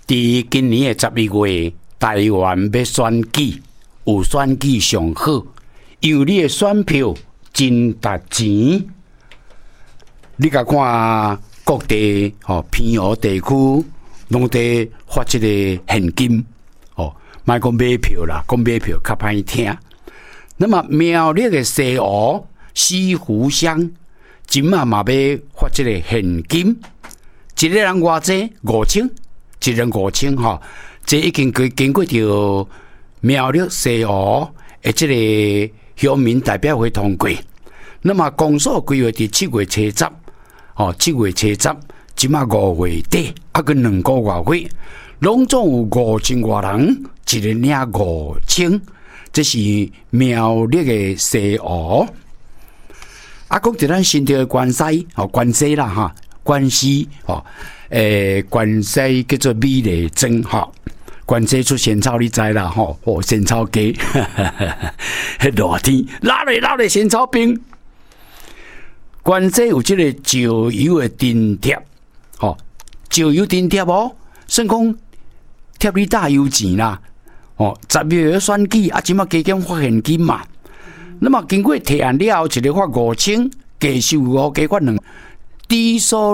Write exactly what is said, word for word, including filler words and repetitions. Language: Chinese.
伫今年的十一月，台湾要选举，有选举上好，因为你的选票真值钱。你甲看各地吼偏远地区，拢在发这个现金哦，莫讲买票啦，讲买票较歹听。那么苗栗的西湖、西湖乡，今嘛嘛要发这个现金，一个人偌济五千，一人五千吼，这已经经过着苗栗西湖的这个乡民代表会通过。那么公所规划伫七月初十。哦，七月初十，即马五月底，啊，个两个月会，拢总有五千外人，一人领五千，这是苗栗的西湖。啊，讲伫咱新竹的关西，哦，关西啦哈，关西哦，诶，关西叫做美丽庄哈，关西出仙草你知啦吼，哦，仙草鸡，迄热天，拉咧拉咧仙草冰。关西有这个石油的津贴，吼，石油津贴哦，算讲贴你大油钱啦，哦，十月要选举啊，即马加减发现金嘛，那么经过提案了后，一个发五千，加收五加发两，低收